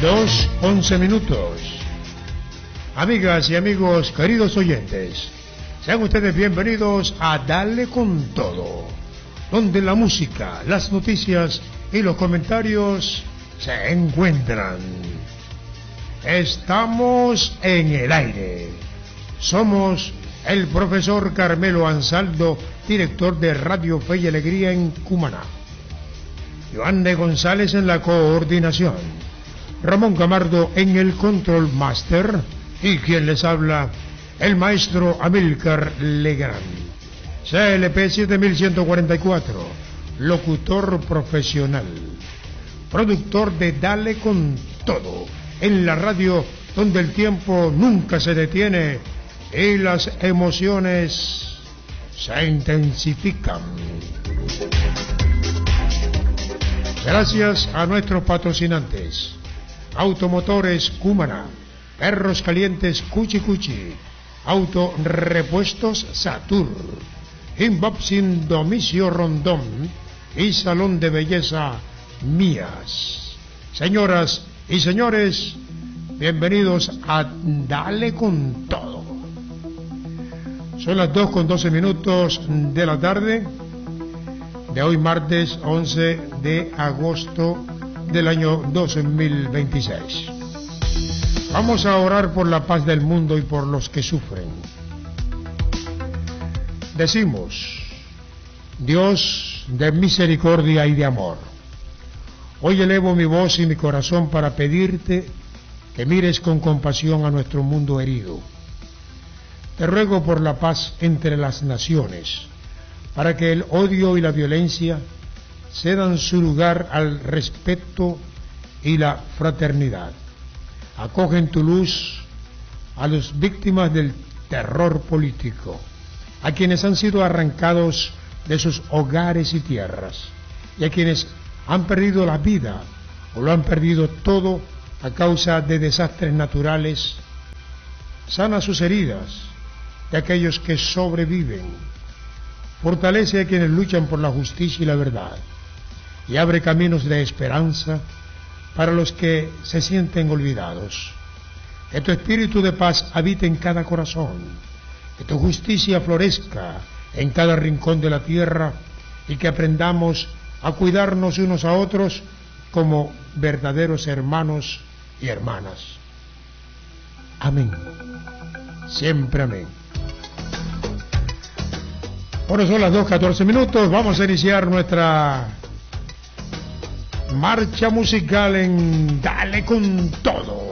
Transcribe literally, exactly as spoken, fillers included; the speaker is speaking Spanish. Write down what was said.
dos, once minutos. Amigas y amigos, queridos oyentes, sean ustedes bienvenidos a Dale con Todo, donde la música, las noticias y los comentarios se encuentran. Estamos en el aire. Somos el profesor Carmelo Ansaldo, director de Radio Fe y Alegría en Cumaná. Joan de González en la coordinación. Ramón Camardo en el control master. Y quien les habla, el maestro Amílcar Legrand. C L P siete mil ciento cuarenta y cuatro, locutor profesional, productor de Dale con Todo, en la radio donde el tiempo nunca se detiene y las emociones se intensifican. Gracias a nuestros patrocinantes: Automotores Cumaná, Perros Calientes Cuchi Cuchi, Auto Repuestos Satur, Inboxing Domicio Rondón y Salón de Belleza Mías. Señoras y señores, bienvenidos a Dale con Todo. Son las dos con doce minutos de la tarde de hoy, martes once de agosto del año dos mil veintiséis. Vamos a orar por la paz del mundo y por los que sufren. Decimos: Dios de misericordia y de amor, hoy elevo mi voz y mi corazón para pedirte que mires con compasión a nuestro mundo herido. Te ruego por la paz entre las naciones, para que el odio y la violencia cedan su lugar al respeto y la fraternidad. Acoge en tu luz a las víctimas del terror político, a quienes han sido arrancados de sus hogares y tierras, y a quienes han perdido la vida o lo han perdido todo a causa de desastres naturales. Sana sus heridas de aquellos que sobreviven. Fortalece a quienes luchan por la justicia y la verdad, y abre caminos de esperanza para los que se sienten olvidados. Que tu espíritu de paz habite en cada corazón, que tu justicia florezca en cada rincón de la tierra, y que aprendamos a cuidarnos unos a otros como verdaderos hermanos y hermanas. Amén. Siempre amén. Bueno, son las dos catorce minutos. Vamos a iniciar nuestra marcha musical en Dale con Todo.